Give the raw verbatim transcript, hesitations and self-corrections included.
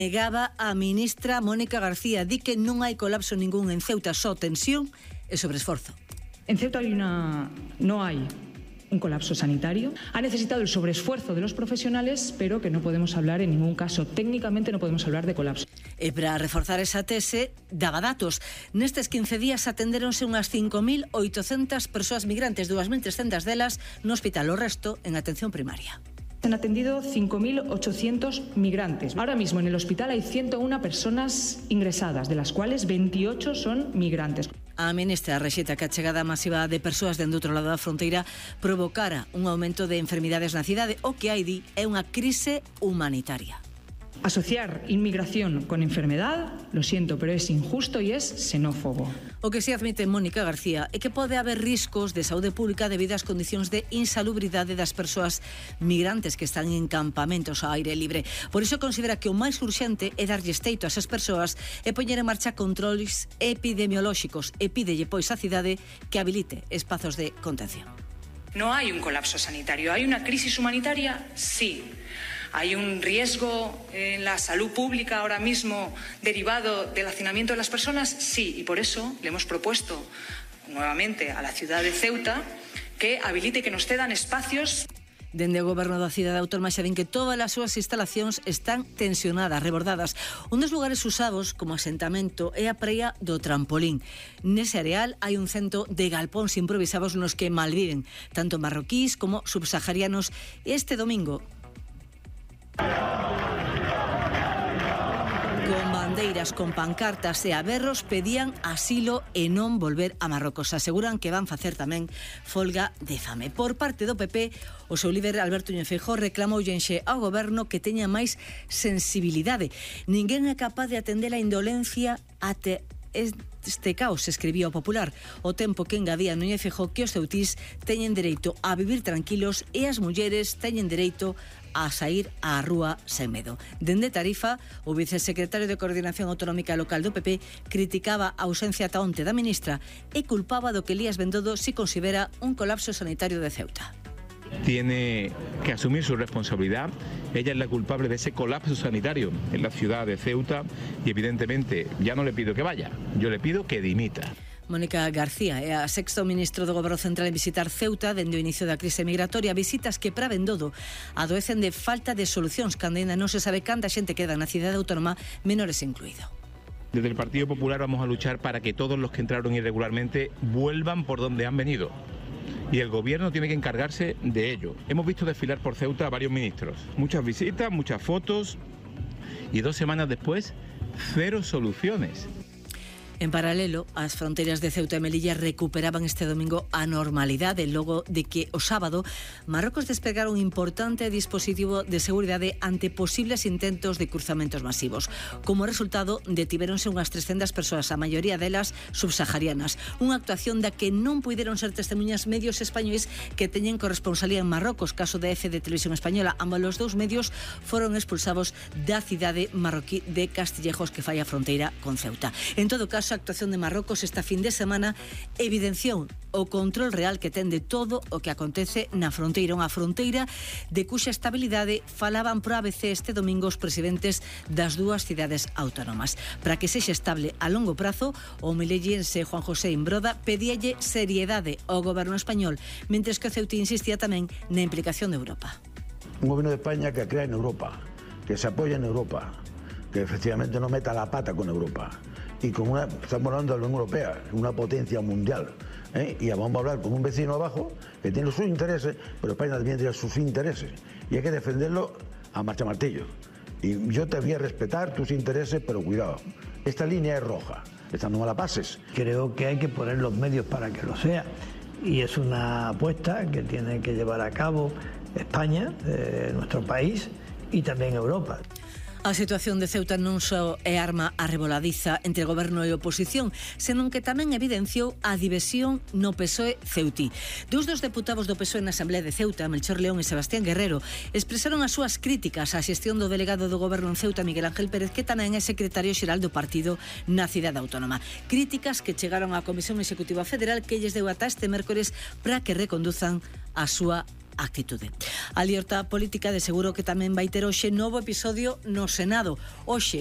Negaba a ministra Mónica García, di que non hai colapso ningún en Ceuta, só tensión e sobreesforzo. En Ceuta hay una... no hay un colapso sanitario. Ha necesitado el sobreesfuerzo de los profesionales, pero que no podemos hablar en ningún caso, técnicamente no podemos hablar de colapso. E para reforzar esa tese, daba datos. Nestes quince días atendéronse unhas cinco mil oitocentas persoas migrantes, dúas mil trescentas delas no hospital, o resto en atención primaria. Se han atendido cinco mil ochocientos migrantes. Ahora mismo en el hospital hay ciento una personas ingresadas, de las cuales veintiocho son migrantes. A ministra rexeita que a chegada masiva de persoas dende outro lado da fronteira provocara un aumento de enfermidades na cidade. O que hai, di, é unha crise humanitaria. Asociar inmigración con enfermedad, lo siento, pero es injusto y es xenófobo. O que se admite Mónica García é que pode haber riscos de saúde pública debido ás condicións de insalubridade das persoas migrantes que están en campamentos ao aire libre. Por iso considera que o máis urxente é darlle esteito a esas persoas e poñer en marcha controles epidemiolóxicos e pídelle pois á cidade que habilite espazos de contención. No hay un colapso sanitario, ¿hay una crisis humanitaria? Sí. ¿Hay un riesgo en la salud pública ahora mismo derivado del hacinamiento de las personas? Sí, y por eso le hemos propuesto nuevamente a la ciudad de Ceuta que habilite, que nos cedan espacios. Dende o goberno da cidade autónoma xa din que todas as súas instalacións están tensionadas, rebordadas. Un dos lugares usados como asentamento é a praia do Trampolín. Nese areal hai un cento de galpóns improvisados nos que malviven tanto marroquíes como subsaharianos. Este domingo, con bandeiras, con pancartas e aberros, pedían asilo e non volver a Marrocos. Aseguran que van facer tamén folga de fame. Por parte do P P, o seu líder Alberto Núñez Feijóo reclamou enxe ao goberno que teña máis sensibilidade. Ninguén é capaz de atender a indolencia até este caos, escribía o Popular, o tempo que engadía Núñez Feijóo que os ceutís teñen dereito a vivir tranquilos e as mulleres teñen dereito a sair á rúa sen medo. Dende Tarifa, o vicesecretario de Coordinación Autonómica Local do P P criticaba a ausencia ata onte da ministra e culpaba do que Elías Bendodo si considera un colapso sanitario de Ceuta. Tiene que asumir su responsabilidad. Ella es la culpable de ese colapso sanitario en la ciudad de Ceuta y evidentemente ya no le pido que vaya, yo le pido que dimita. Mónica García é a sexto ministro do Goberno Central en visitar Ceuta dende o inicio da crise migratoria, visitas que para Bendodo adoecen de falta de solucións cando ainda non se sabe canta xente queda na cidade autónoma, menores incluído. Desde el Partido Popular vamos a luchar para que todos los que entraron irregularmente vuelvan por donde han venido. Y el gobierno tiene que encargarse de ello. Hemos visto desfilar por Ceuta a varios ministros. Muchas visitas, muchas fotos y dos semanas después, cero soluciones. En paralelo, as fronteiras de Ceuta e Melilla recuperaban este domingo a normalidade logo de que o sábado Marrocos despegara un importante dispositivo de seguridade ante posibles intentos de cruzamentos masivos. Como resultado, detivéronse unhas trescentas persoas, a maioría delas subsaharianas. Unha actuación da que non puideron ser testemunhas medios españois que teñen corresponsalía en Marrocos, caso de F de Televisión Española. Ambos os dous medios foron expulsados da cidade marroquí de Castillejos, que fai a fronteira con Ceuta. En todo caso, a actuación de Marrocos esta fin de semana evidenciou o control real que ten de todo o que acontece na fronteira, unha fronteira de cuxa estabilidade falaban pro A B C este domingo os presidentes das dúas cidades autónomas. Para que sexa estable a longo prazo, o melillense Juan José Imbroda pedíalle seriedade ao goberno español, mentres que o Ceuta insistía tamén na implicación de Europa. Un goberno de España que crea en Europa, que se apoya en Europa, que efectivamente no meta la pata con Europa. Y con una, estamos hablando de la Unión Europea, una potencia mundial, ¿eh? Y vamos a hablar con un vecino abajo que tiene sus intereses, pero España también tiene sus intereses. Y hay que defenderlo a marcha martillo. Y yo te voy a respetar tus intereses, pero cuidado, esta línea es roja, esta no me la pases. Creo que hay que poner los medios para que lo sea. Y es una apuesta que tiene que llevar a cabo España, eh, nuestro país, y también Europa. A situación de Ceuta non só é arma arreboladiza entre goberno e oposición, senón que tamén evidenciou a división no P S O E ceutí. Dous dos deputados do P S O E na Asamblea de Ceuta, Melchor León e Sebastián Guerrero, expresaron as súas críticas á xestión do delegado do goberno en Ceuta, Miguel Ángel Pérez, que tamén é secretario xeral do partido na cidade autónoma. Críticas que chegaron á Comisión Executiva Federal, que lles deu ata este mércores para que reconduzan a súa actitude. A liorta política de seguro que tamén vai ter hoxe novo episodio no Senado. Hoxe